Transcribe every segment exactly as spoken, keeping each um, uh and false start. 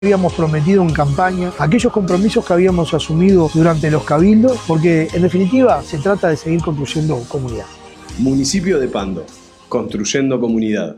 habíamos prometido en campaña, aquellos compromisos que habíamos asumido durante los cabildos, porque en definitiva se trata de seguir construyendo comunidad. Municipio de Pando, construyendo comunidad.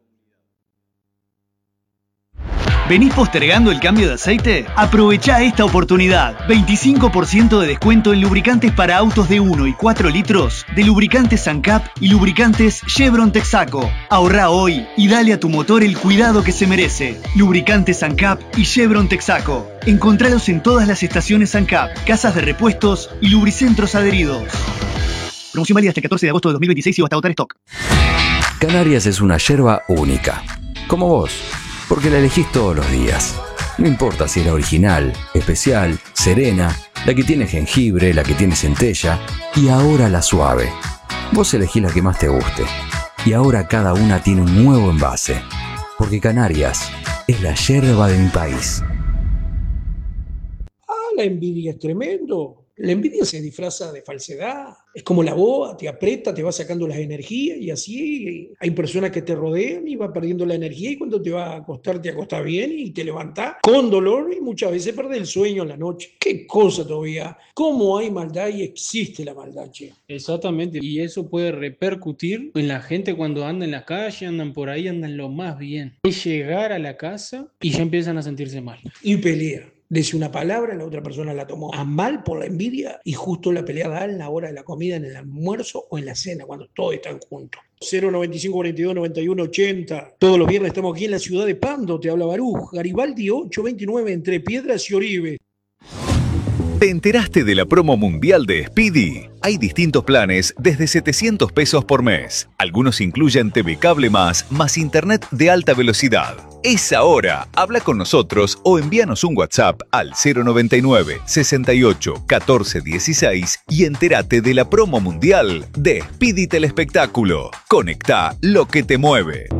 ¿Venís postergando el cambio de aceite? Aprovechá esta oportunidad. veinticinco por ciento de descuento en lubricantes para autos de uno y cuatro litros de lubricantes ANCAP y lubricantes Chevron Texaco. Ahorrá hoy y dale a tu motor el cuidado que se merece. Lubricantes ANCAP y Chevron Texaco. Encontralos en todas las estaciones ANCAP, casas de repuestos y lubricentros adheridos. Promoción válida hasta el catorce de agosto de dos mil veintiséis y hasta agotar stock. Canarias es una yerba única, como vos. Porque la elegís todos los días. No importa si es la original, especial, serena, la que tiene jengibre, la que tiene centella y ahora la suave. Vos elegís la que más te guste. Y ahora cada una tiene un nuevo envase. Porque Canarias es la yerba de mi país. Ah, la envidia es tremendo. La envidia se disfraza de falsedad. Es como la boa, te aprieta, te va sacando las energías y así hay personas que te rodean y va perdiendo la energía y cuando te va a acostar, te acostás bien y te levantás con dolor y muchas veces perdés el sueño en la noche. ¡Qué cosa todavía! ¿Cómo hay maldad y existe la maldad, che? Exactamente, y eso puede repercutir en la gente cuando anda en la calle, andan por ahí, andan lo más bien. Es llegar a la casa y ya empiezan a sentirse mal. Y pelea. Dice una palabra, la otra persona la tomó a mal por la envidia y justo la pelea da en la hora de la comida, en el almuerzo o en la cena, cuando todos están juntos. cero noventa y cinco cuarenta y dos noventa y uno ochenta. Todos los viernes estamos aquí en la ciudad de Pando, te habla Baruj. Garibaldi ocho veintinueve entre Piedras y Oribe. ¿Te enteraste de la promo mundial de Speedy? Hay distintos planes desde setecientos pesos por mes. Algunos incluyen T V Cable más, más internet de alta velocidad. Es ahora. Habla con nosotros o envíanos un WhatsApp al cero noventa y nueve, sesenta y ocho, catorce dieciséis y entérate de la promo mundial de Speedy Telespectáculo. Conectá lo que te mueve.